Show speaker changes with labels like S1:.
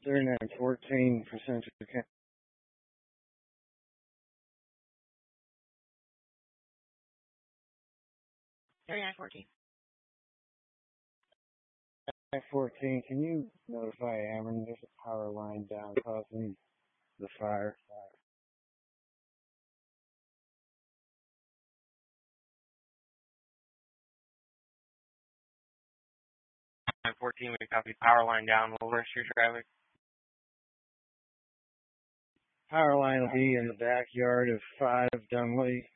S1: 3914 for Central County.
S2: 3914.
S1: 14, can you notify Ameren there's a power line down causing the fire?
S2: 914, we copy power line down. We'll rush your traffic.
S1: Power line will be in the backyard of 5 Dunley.